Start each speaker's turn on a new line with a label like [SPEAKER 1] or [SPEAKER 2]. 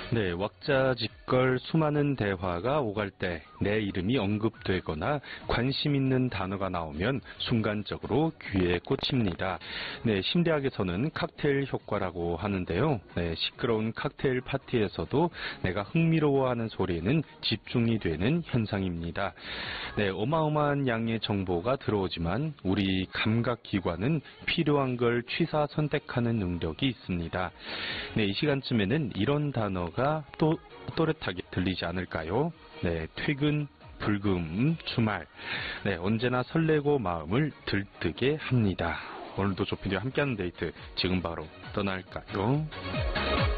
[SPEAKER 1] 네, 왁자지껄 수많은 대화가 오갈 때 내 이름이 언급되거나 관심 있는 단어가 나오면 순간적으로 귀에 꽂힙니다. 네, 심대학에서는 칵테일 효과라고 하는데요. 네, 시끄러운 칵테일 파티에서도 내가 흥미로워하는 소리에는 집중이 되는 현상입니다. 네, 어마어마한 양의 정보가 들어오지만 우리 감각기관은 필요한 걸 취사 선택하는 능력이 있습니다. 네, 이 시간쯤에는 이런 단어가 또 또렷하게 들리지 않을까요? 네, 퇴근, 불금, 주말. 네, 언제나 설레고 마음을 들뜨게 합니다. 오늘도 조피디와 함께하는 데이트 지금 바로 떠날까요?